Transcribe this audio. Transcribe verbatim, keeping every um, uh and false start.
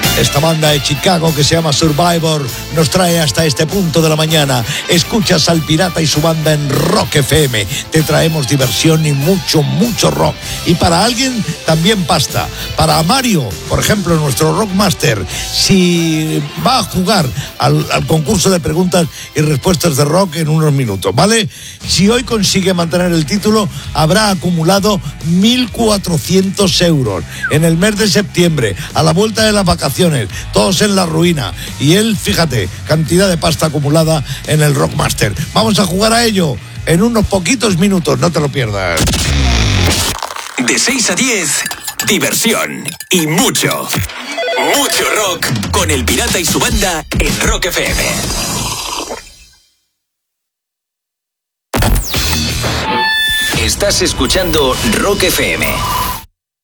Esta banda de Chicago que se llama Survivor nos trae hasta este punto de la mañana. Escuchas al Pirata y su banda en Rock F M. Te traemos diversión y mucho, mucho rock. Y para alguien también pasta. Para Mario, por ejemplo, nuestro Rockmaster, si va a jugar al, al concurso de preguntas y respuestas de rock en unos minutos, ¿vale? Si hoy consigue mantener el título, habrá acumulado mil cuatrocientos euros en el mes de septiembre, a la vuelta de las vacaciones, todos en la ruina. Y él, fíjate, cantidad de pasta acumulada en el Rockmaster. Vamos a jugar a ello en unos poquitos minutos, no te lo pierdas. De seis a diez, diversión y mucho, mucho rock con el Pirata y su banda en Rock F M. Estás escuchando Rock F M.